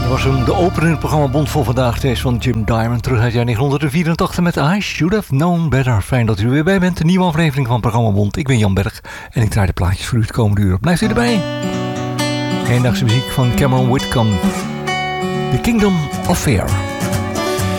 Dat was hem, de opening programma Bond voor vandaag. Deze van Jim Diamond, terug uit jaar 1984 met I Should Have Known Better. Fijn dat u er weer bij bent. Een nieuwe aflevering van programma Bond. Ik ben Jan Berg en ik draai de plaatjes voor u het komende uur. Blijft u erbij. Eendagse muziek van Cameron Whitcomb. The Kingdom of Fear.